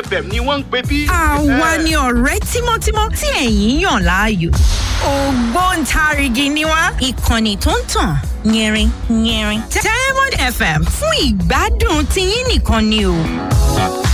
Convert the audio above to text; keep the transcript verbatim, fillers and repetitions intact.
F M ni wọ́n ń pè bí. Àwa ni ọ̀rẹ́ tímọ́tímọ́ tí ẹ̀yin yàn láàyò. Ògbóǹtarìgì ni wá. Ìkànnì tó ń tàn yẹrin yẹrin. Diamond F M fún ìgbádùn tiyín nìkan ni o.